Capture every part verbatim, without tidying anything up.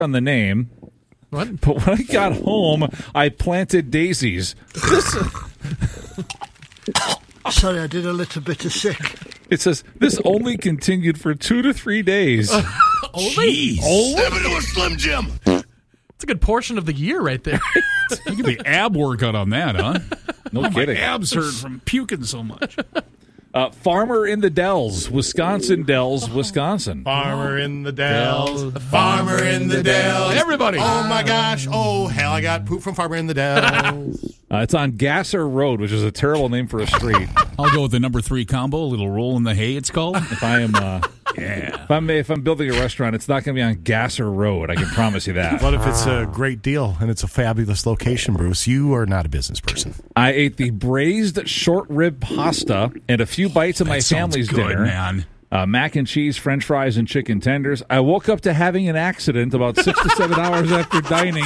on the name. What? But when I got home, I planted daisies. Sorry, I did a little bit of sick. It says, this only continued for two to three days. Only? Only? to a Slim Jim. That's a good portion of the year right there. You get the ab workout on that, huh? No oh, kidding. My abs hurt from puking so much. Uh, farmer in the Dells, Wisconsin Dells, Wisconsin. Farmer in the Dells. Farmer in the Dells. Everybody. Oh, my gosh. Oh, hell, I got poop from Farmer in the Dells. Uh, it's on Gasser Road, which is a terrible name for a street. I'll go with the number three combo, a little roll in the hay, it's called. If I am, uh, yeah. If I'm if I'm building a restaurant, it's not going to be on Gasser Road. I can promise you that. What if it's a great deal and it's a fabulous location, Bruce? You are not a business person. I ate the braised short rib pasta and a few bites of That my sounds family's good, dinner. Man. Uh, mac and cheese, French fries, and chicken tenders. I woke up to having an accident about six to seven hours after dining.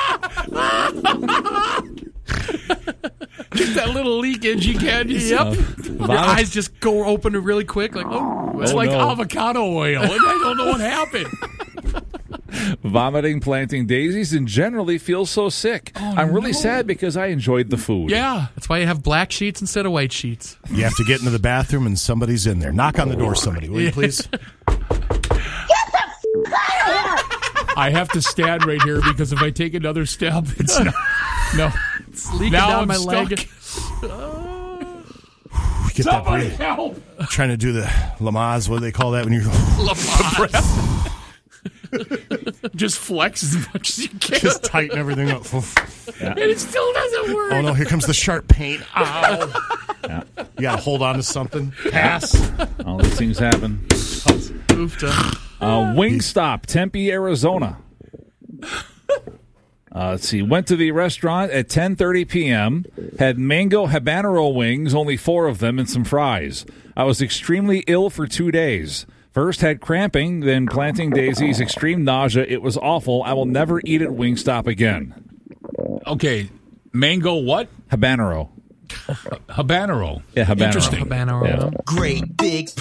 Just that little leakage you get. Yep. Your eyes just go open really quick. Like, oh, It's Oh, like no. avocado oil, and I don't know what happened. Vomiting, planting daisies, and generally feel so sick. I'm really no. sad because I enjoyed the food. Yeah. that's why you have black sheets instead of white sheets. You have to get into the bathroom and somebody's in there. Knock on the door, somebody, will you please? I have to stand right here because if I take another step, it's not. No. It's leaking Now down I'm my stuck. leg. Get that Somebody breath. help. Trying to do the Lamaze, what do they call that when you Just flex as much as you can. just tighten everything up? And it still doesn't work. Oh, no, here comes the sharp pain. Ow. Yeah. You got to hold on to something. Pass. All these things happen. Oofta. Uh, Wingstop, Tempe, Arizona. Uh, let's see. Went to the restaurant at ten thirty p.m. Had mango habanero wings, only four of them, and some fries. I was extremely ill for two days. First had cramping, then planting daisies, extreme nausea. It was awful. I will never eat at Wingstop again. Okay. Mango what? Habanero. Habanero. Yeah, habanero. Interesting. Habanero. Yeah. Great big